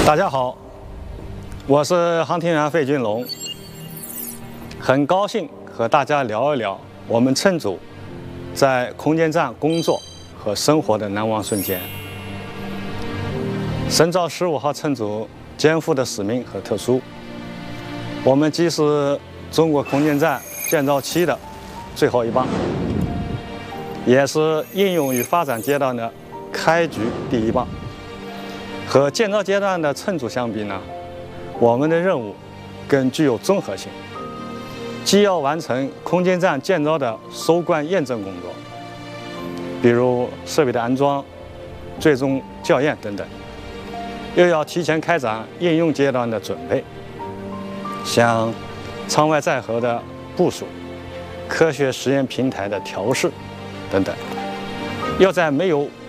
大家好，我是航天员费俊龙，很高兴和大家聊一聊我们乘组在空间站工作和生活的难忘瞬间。神舟15号乘组肩负的使命很特殊，我们既是中国空间站建造期的最后一棒，也是应用与发展阶段的开局第一棒。和建造阶段的乘组相比呢，我们的任务更具有综合性，既要完成空间站建造的收官验证工作，比如设备的安装、最终校验等等，又要提前开展应用阶段的准备，像舱外载荷的部署、科学实验平台的调试等等，要在没有